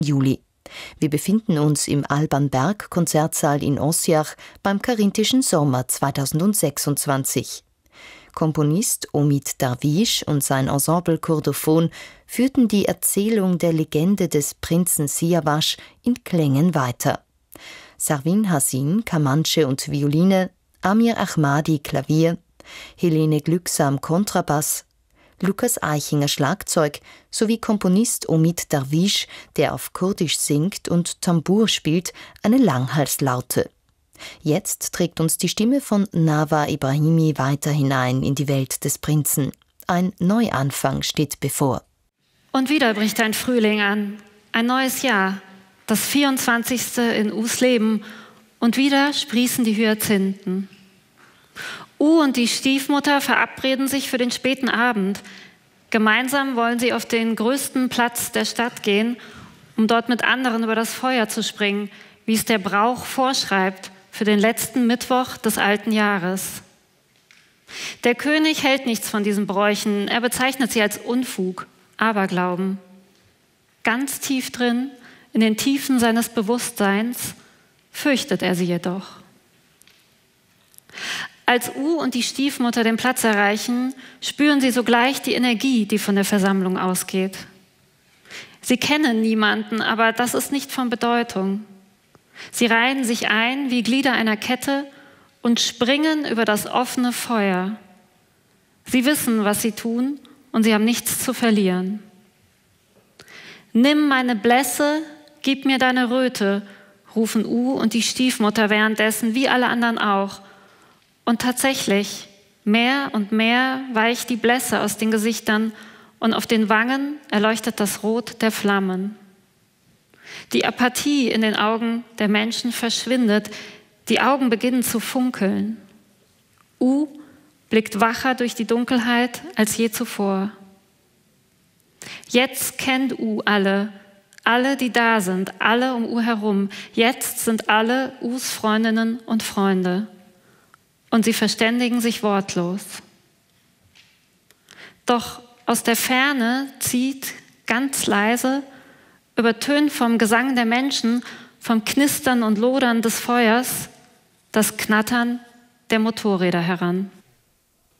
Juli. Wir befinden uns im Alban Berg Konzertsaal in Osijach beim Karinthischen Sommer 2026. Komponist Omid Darwish und sein Ensemble Chordophon führten die Erzählung der Legende des Prinzen Siavash in Klängen weiter. Sarwin Hasin, Kamanche und Violine, Amir Ahmadi, Klavier, Helene Glücksam, Kontrabass, Lukas Eichinger, Schlagzeug sowie Komponist Omid Darwish, der auf Kurdisch singt und Tambour spielt, eine Langhalslaute. Jetzt trägt uns die Stimme von Nawa Ibrahimi weiter hinein in die Welt des Prinzen. Ein Neuanfang steht bevor. Und wieder bricht ein Frühling an, ein neues Jahr, das 24. in Us Leben, und wieder sprießen die Hyazinthen. Und die Stiefmutter verabreden sich für den späten Abend. Gemeinsam wollen sie auf den größten Platz der Stadt gehen, um dort mit anderen über das Feuer zu springen, wie es der Brauch vorschreibt, für den letzten Mittwoch des alten Jahres. Der König hält nichts von diesen Bräuchen, er bezeichnet sie als Unfug, Aberglauben. Ganz tief drin, in den Tiefen seines Bewusstseins, fürchtet er sie jedoch. Als und die Stiefmutter den Platz erreichen, spüren sie sogleich die Energie, die von der Versammlung ausgeht. Sie kennen niemanden, aber das ist nicht von Bedeutung. Sie reihen sich ein wie Glieder einer Kette und springen über das offene Feuer. Sie wissen, was sie tun, und sie haben nichts zu verlieren. Nimm meine Blässe, gib mir deine Röte, rufen und die Stiefmutter währenddessen, wie alle anderen auch. Und tatsächlich, mehr und mehr weicht die Blässe aus den Gesichtern und auf den Wangen erleuchtet das Rot der Flammen. Die Apathie in den Augen der Menschen verschwindet, die Augen beginnen zu funkeln. Blickt wacher durch die Dunkelheit als je zuvor. Jetzt kennt alle, die da sind, alle um herum. Jetzt sind alle Freundinnen und Freunde. Und sie verständigen sich wortlos. Doch aus der Ferne zieht ganz leise, übertönt vom Gesang der Menschen, vom Knistern und Lodern des Feuers, das Knattern der Motorräder heran.